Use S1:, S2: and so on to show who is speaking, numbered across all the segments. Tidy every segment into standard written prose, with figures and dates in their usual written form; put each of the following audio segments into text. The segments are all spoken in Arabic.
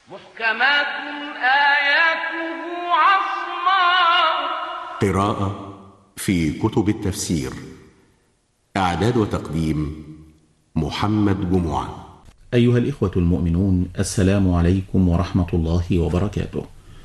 S1: محكمات آياته عصماء.
S2: قراءة في كتب التفسير. إعداد وتقديم محمد جمعة.
S3: أيها الإخوة المؤمنون، السلام عليكم ورحمة الله وبركاته.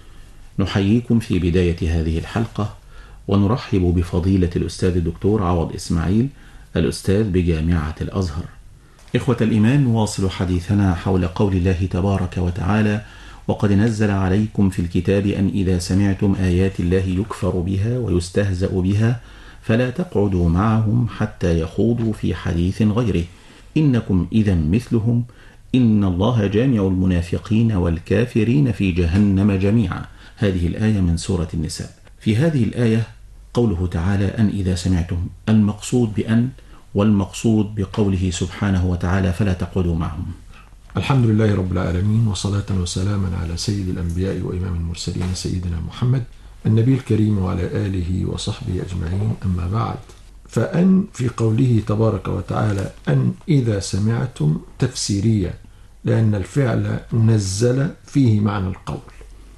S3: نحييكم في بداية هذه الحلقة ونرحب بفضيلة الأستاذ الدكتور عوض إسماعيل، الأستاذ بجامعة الأزهر. إخوة الإيمان، نواصل حديثنا حول قول الله تبارك وتعالى: وقد نزل عليكم في الكتاب أن إذا سمعتم آيات الله يكفر بها ويستهزأ بها فلا تقعدوا معهم حتى يخوضوا في حديث غيره إنكم إذا مثلهم إن الله جامع المنافقين والكافرين في جهنم جميعا. هذه الآية من سورة النساء. في هذه الآية قوله تعالى أن إذا سمعتم، المقصود بأن والمقصود بقوله سبحانه وتعالى فلا تقعدوا معهم.
S4: الحمد لله رب العالمين، وصلاة وسلاما على سيد الأنبياء وإمام المرسلين سيدنا محمد النبي الكريم وعلى آله وصحبه أجمعين، أما بعد. فأن في قوله تبارك وتعالى أن إذا سمعتم تفسيرية، لأن الفعل نزل فيه معنى القول،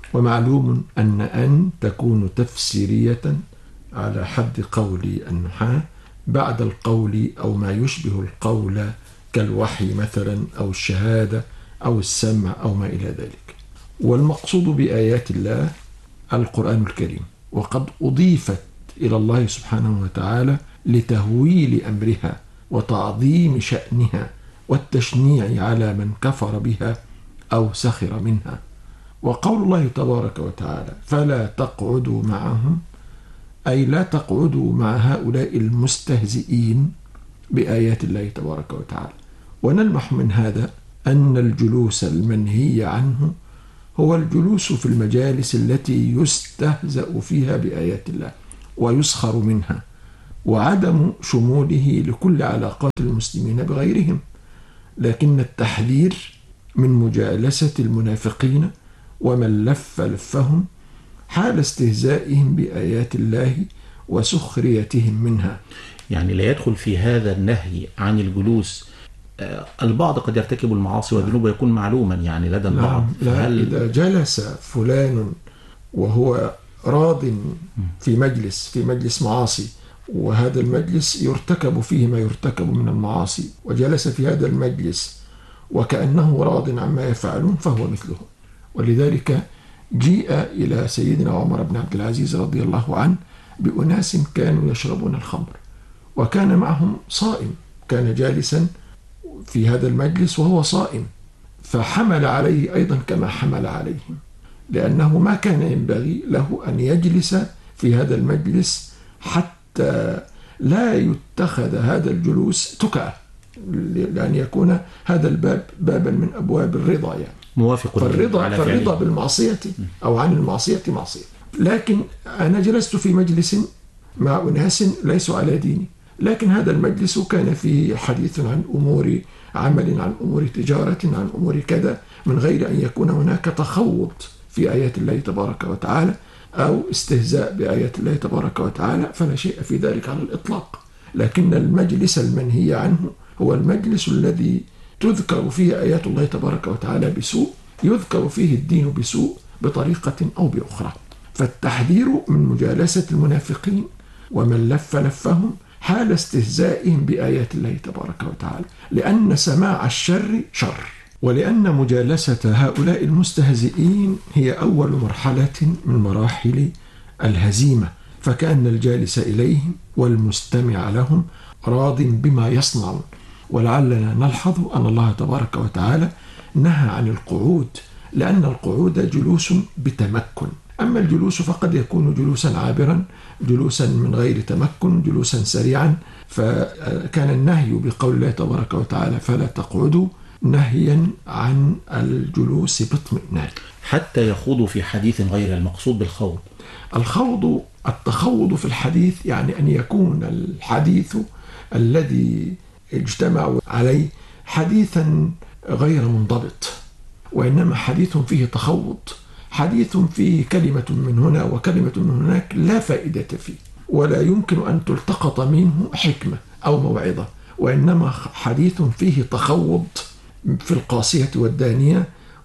S4: ومعلوم أن تكون تفسيرية على حد قول النحاة بعد القول أو ما يشبه القول كالوحي مثلا أو الشهادة أو السمع أو ما إلى ذلك. والمقصود بآيات الله القرآن الكريم، وقد أضيفت إلى الله سبحانه وتعالى لتهويل أمرها وتعظيم شأنها والتشنيع على من كفر بها أو سخر منها. وقول الله تبارك وتعالى فلا تقعدوا معهم، أي لا تقعدوا مع هؤلاء المستهزئين بآيات الله تبارك وتعالى. ونلمح من هذا أن الجلوس المنهي عنه هو الجلوس في المجالس التي يستهزأ فيها بآيات الله ويسخر منها، وعدم شموله لكل علاقات المسلمين بغيرهم. لكن التحذير من مجالسة المنافقين ومن لف لفهم حال استهزائهم بآيات الله وسخريتهم منها.
S3: يعني لا يدخل في هذا النهي عن الجلوس. البعض قد يرتكب المعاصي والذنوب ويكون معلوما يعني لدى البعض.
S4: لا، إذا جلس فلان وهو راض في مجلس معاصي، وهذا المجلس يرتكب فيه ما يرتكب من المعاصي، وجلس في هذا المجلس وكأنه راض عما يفعلون، فهو مثله. ولذلك جيء إلى سيدنا عمر بن عبد العزيز رضي الله عنه بأناس كانوا يشربون الخمر، وكان معهم صائم، كان جالسا في هذا المجلس وهو صائم، فحمل عليه أيضا كما حمل عليهم، لأنه ما كان ينبغي له أن يجلس في هذا المجلس حتى لا يتخذ هذا الجلوس تكأة، لأن يكون هذا الباب بابا من أبواب الرضا، يعني
S3: موافق.
S4: فالرضا بالمعصية أو عن المعصية معصية. لكن أنا جلست في مجلس مع أناس ليسوا على ديني، لكن هذا المجلس كان فيه حديث عن أمور عمل، عن أمور تجارة، عن أمور كذا، من غير أن يكون هناك تخوض في آيات الله تبارك وتعالى أو استهزاء بآيات الله تبارك وتعالى، فلا شيء في ذلك على الإطلاق. لكن المجلس المنهي عنه هو المجلس الذي تذكر فيه آيات الله تبارك وتعالى بسوء، يذكر فيه الدين بسوء بطريقة أو بأخرى. فالتحذير من مجالسة المنافقين ومن لف لفهم حال استهزائهم بآيات الله تبارك وتعالى، لأن سماع الشر شر، ولأن مجالسة هؤلاء المستهزئين هي أول مرحلة من مراحل الهزيمة، فكأن الجالس إليهم والمستمع لهم راض بما يصنعون. ولعلنا نلحظ أن الله تبارك وتعالى نهى عن القعود، لأن القعود جلوس بتمكن، أما الجلوس فقد يكون جلوسا عابرا، جلوسا من غير تمكن، جلوسا سريعا. فكان النهي بقول الله تبارك وتعالى فلا تقعدوا نهيا عن الجلوس باطمئنان
S3: حتى يخوضوا في حديث غير. المقصود بالخوض
S4: التخوض في الحديث، يعني أن يكون الحديث الذي اجتمعوا عليه حديثا غير منضبط، وإنما حديث فيه تخوض، حديث فيه كلمة من هنا وكلمة من هناك لا فائدة فيه، ولا يمكن أن تلتقط منه حكمة أو موعظة، وإنما حديث فيه تخوض في القاسية والدانية،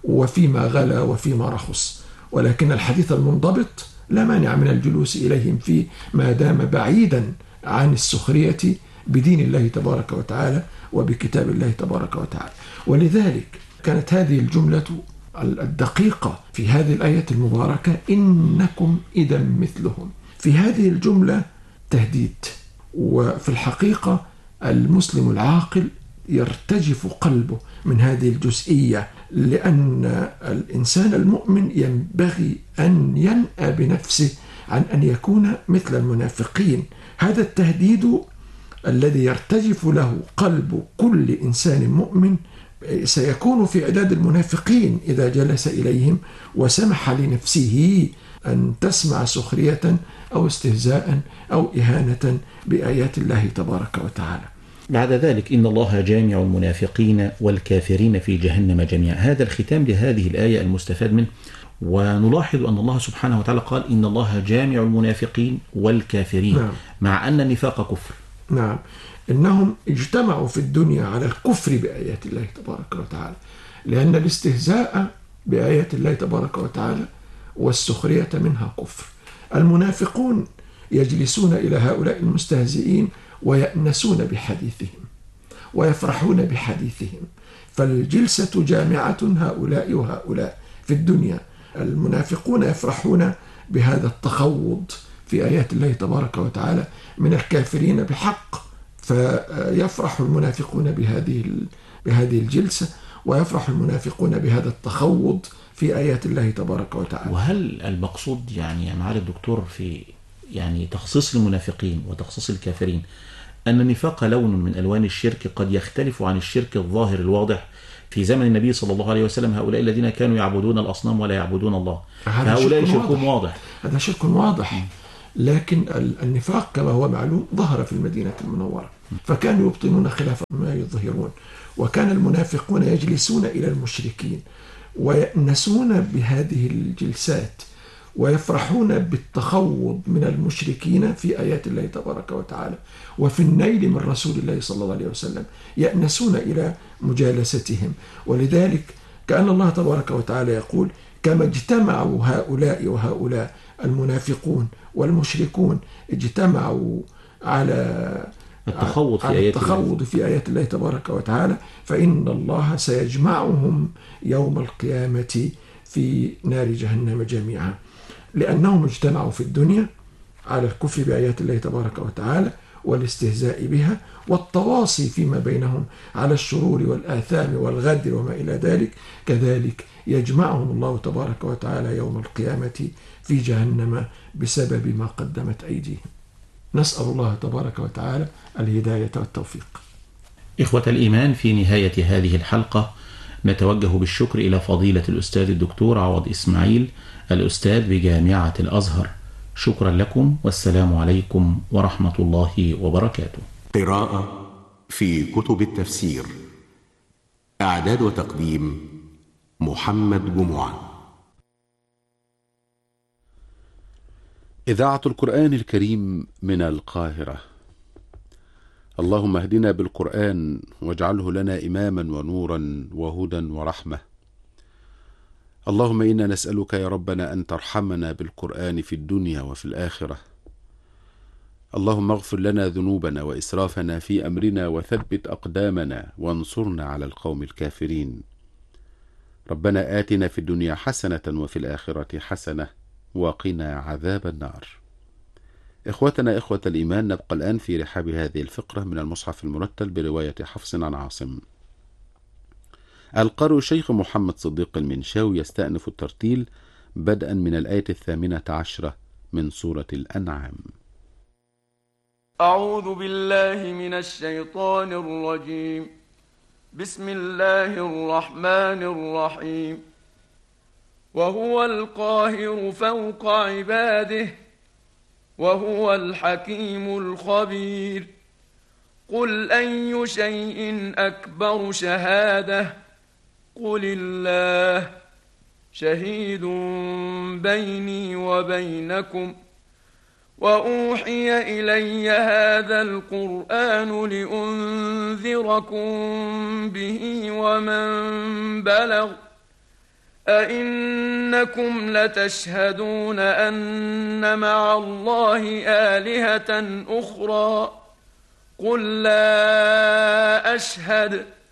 S4: وفيما غلا وفيما رخص، ولكن الحديث المنضبط لا مانع من الجلوس إليهم فيه ما دام بعيدا عن السخرية بدين الله تبارك وتعالى وبكتاب الله تبارك وتعالى. ولذلك كانت هذه الجملة الدقيقة في هذه الآية المباركة إنكم إذا مثلهم. في هذه الجملة تهديد، وفي الحقيقة المسلم العاقل يرتجف قلبه من هذه الجزئية، لأن الإنسان المؤمن ينبغي أن ينأى بنفسه عن أن يكون مثل المنافقين. هذا التهديد الذي يرتجف له قلب كل إنسان مؤمن سيكون في عداد المنافقين إذا جلس إليهم وسمح لنفسه أن تسمع سخرية أو استهزاء أو إهانة بآيات الله تبارك وتعالى.
S3: بعد ذلك إن الله جامع المنافقين والكافرين في جهنم جميعا. هذا الختام لهذه الآية المستفاد منه. ونلاحظ أن الله سبحانه وتعالى قال إن الله جامع المنافقين والكافرين.
S4: نعم.
S3: مع أن النفاق كفر.
S4: نعم، إنهم اجتمعوا في الدنيا على الكفر بآيات الله تبارك وتعالى، لأن الاستهزاء بآيات الله تبارك وتعالى والسخرية منها كفر. المنافقون يجلسون إلى هؤلاء المستهزئين ويأنسون بحديثهم ويفرحون بحديثهم، فالجلسة جامعة هؤلاء وهؤلاء في الدنيا. المنافقون يفرحون بهذا التخوض في آيات الله تبارك وتعالى من الكافرين بحق، فيفرح المنافقون بهذه الجلسة، ويفرح المنافقون بهذا التخوض في آيات الله تبارك وتعالى.
S3: وهل المقصود يعني معالي الدكتور في يعني تخصيص المنافقين وتخصيص الكافرين أن النفاق لون من ألوان الشرك قد يختلف عن الشرك الظاهر الواضح في زمن النبي صلى الله عليه وسلم؟ هؤلاء الذين كانوا يعبدون الأصنام ولا يعبدون الله، هؤلاء شركهم واضح.
S4: هذا شرك واضح. لكن النفاق كما هو معلوم ظهر في المدينة المنورة، فكانوا يبطنون خلاف ما يظهرون. وكان المنافقون يجلسون إلى المشركين ويأنسون بهذه الجلسات ويفرحون بالتخوض من المشركين في آيات الله تبارك وتعالى وفي النيل من رسول الله صلى الله عليه وسلم، يأنسون إلى مجالستهم. ولذلك كأن الله تبارك وتعالى يقول كما اجتمعوا هؤلاء وهؤلاء المنافقون والمشركون اجتمعوا على التخوض في آيات الله تبارك وتعالى، فإن الله سيجمعهم يوم القيامة في نار جهنم جميعا، لأنهم اجتمعوا في الدنيا على الكفر بآيات الله تبارك وتعالى والاستهزاء بها والتواصي فيما بينهم على الشرور والآثام والغدر وما إلى ذلك. كذلك يجمعهم الله تبارك وتعالى يوم القيامة في جهنم بسبب ما قدمت أيديهم. نسأل الله تبارك وتعالى الهداية والتوفيق.
S3: إخوة الإيمان، في نهاية هذه الحلقة نتوجه بالشكر إلى فضيلة الأستاذ الدكتور عوض إسماعيل، الأستاذ بجامعة الأزهر. شكرا لكم، والسلام عليكم ورحمة الله وبركاته.
S2: قراءة في كتب التفسير. إعداد وتقديم محمد جمعة.
S5: إذاعة القرآن الكريم من القاهرة. اللهم اهدنا بالقرآن واجعله لنا إماما ونورا وهدى ورحمة. اللهم إنا نسألك يا ربنا أن ترحمنا بالقرآن في الدنيا وفي الآخرة. اللهم اغفر لنا ذنوبنا وإسرافنا في أمرنا وثبت أقدامنا وانصرنا على القوم الكافرين. ربنا آتنا في الدنيا حسنة وفي الآخرة حسنة وقنا عذاب النار. إخوتنا إخوة الإيمان، نبقى الآن في رحاب هذه الفقرة من المصحف المرتل برواية حفص عن عاصم. القارئ الشيخ محمد صديق المنشاوي يستأنف الترتيل بدءا من الآية 18 من سورة الأنعام.
S1: أعوذ بالله من الشيطان الرجيم. بسم الله الرحمن الرحيم. وهو القاهر فوق عباده وهو الحكيم الخبير. قل أي شيء أكبر شهادة قل الله شهيد بيني وبينكم وأوحي إلي هذا القرآن لأنذركم به ومن بلغ أئنكم لتشهدون أن مع الله آلهة أخرى قل لا أشهد